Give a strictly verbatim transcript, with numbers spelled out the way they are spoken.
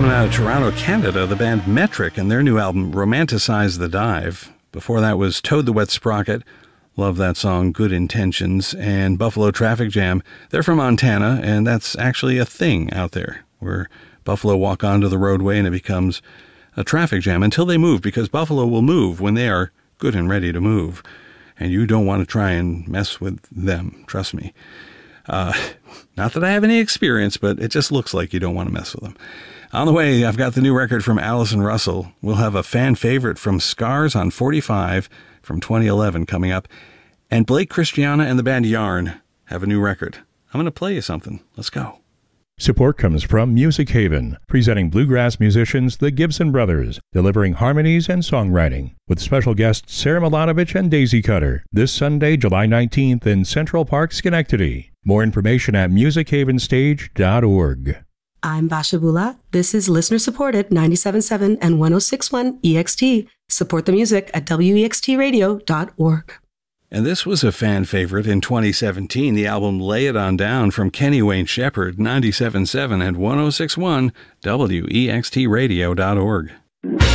Coming out of Toronto, Canada, the band Metric and their new album, Romanticize the Dive. Before that was Toad the Wet Sprocket. Love that song, Good Intentions. And Buffalo Traffic Jam. They're from Montana, and that's actually a thing out there, where buffalo walk onto the roadway and it becomes a traffic jam until they move, because buffalo will move when they are good and ready to move. And you don't want to try and mess with them, trust me. Uh, not that I have any experience, but it just looks like you don't want to mess with them. On the way, I've got the new record from Allison Russell. We'll have a fan favorite from Scars on forty-five from twenty eleven coming up. And Blake Christiana and the band Yarn have a new record. I'm going to play you something. Let's go. Support comes from Music Haven, presenting bluegrass musicians the Gibson Brothers, delivering harmonies and songwriting, with special guests Sarah Milanovich and Daisy Cutter, this Sunday, July nineteenth in Central Park, Schenectady. More information at music haven stage dot org. I'm Basha Bula. This is listener-supported ninety-seven point seven and one oh six point one E X T. Support the music at W E X T radio dot org. And this was a fan favorite in twenty seventeen, the album Lay It On Down from Kenny Wayne Shepherd, ninety-seven point seven and one oh six point one W E X T radio dot org.